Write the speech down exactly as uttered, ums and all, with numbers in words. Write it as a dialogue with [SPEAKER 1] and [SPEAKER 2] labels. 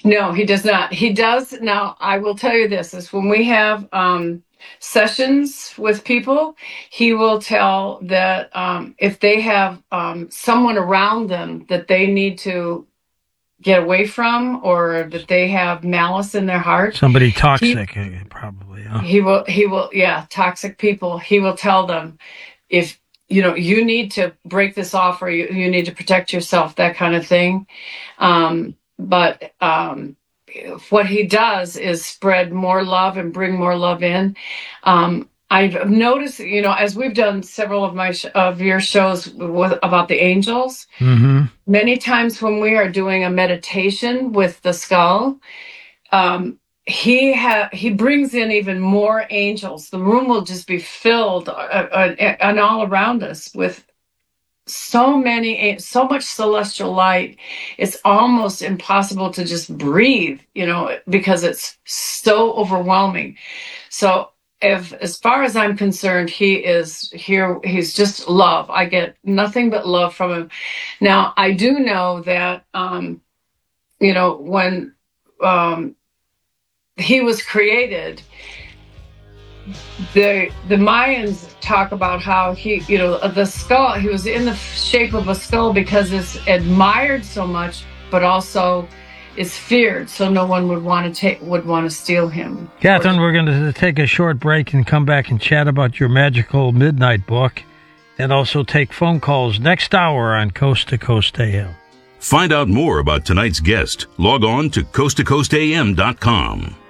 [SPEAKER 1] No, he does not. He does. Now, I will tell you this, is when we have um, sessions with people, he will tell that um, if they have um, someone around them that they need to get away from, or that they have malice in their heart.
[SPEAKER 2] Somebody toxic, he, probably. Huh?
[SPEAKER 1] He will, he will, yeah, toxic people. He will tell them, if, you know, you need to break this off, or you, you need to protect yourself, that kind of thing. Um, but um, what he does is spread more love and bring more love in. Um, I've noticed, you know, as we've done several of my sh- of your shows with, about the angels,
[SPEAKER 2] mm-hmm.
[SPEAKER 1] many times when we are doing a meditation with the skull, um, he ha- he brings in even more angels. The room will just be filled uh, uh, and all around us with so many, so much celestial light. It's almost impossible to just breathe, you know, because it's so overwhelming. So if, as far as I'm concerned, he is here, he's just love. I get nothing but love from him. Now, I do know that, um, you know, when um, he was created, the the Mayans talk about how he, you know, the skull, he was in the shape of a skull because it's admired so much, but also is feared, so no one would want to take would want to steal him.
[SPEAKER 2] Catherine, we're going to take a short break and come back and chat about your magical midnight book, and also take phone calls next hour on Coast to Coast A M.
[SPEAKER 3] Find out more about tonight's guest. Log on to coast to coast a m dot com.